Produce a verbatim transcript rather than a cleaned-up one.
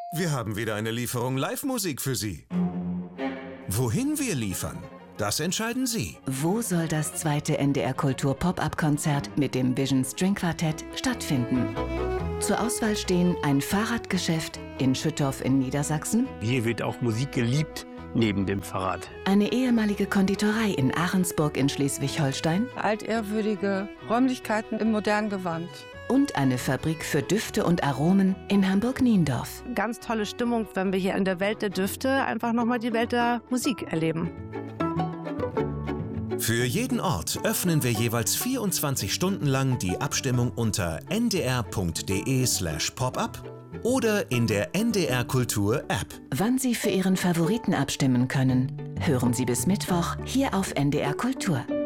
Wir haben wieder eine Lieferung Live-Musik für Sie. Wohin wir liefern, das entscheiden Sie. Wo soll das zweite N D R Kultur Pop-Up-Konzert mit dem Vision String Quartett stattfinden? Zur Auswahl stehen ein Fahrradgeschäft in Schüttorf in Niedersachsen. Hier wird auch Musik geliebt, neben dem Fahrrad. Eine ehemalige Konditorei in Ahrensburg in Schleswig-Holstein. Altehrwürdige Räumlichkeiten im modernen Gewand. Und eine Fabrik für Düfte und Aromen in Hamburg-Niendorf. Ganz tolle Stimmung, wenn wir hier in der Welt der Düfte einfach nochmal die Welt der Musik erleben. Für jeden Ort öffnen wir jeweils vierundzwanzig Stunden lang die Abstimmung unter n d r punkt d e slash pop-up oder in der N D R Kultur App. Wann Sie für Ihren Favoriten abstimmen können, hören Sie bis Mittwoch hier auf N D R Kultur.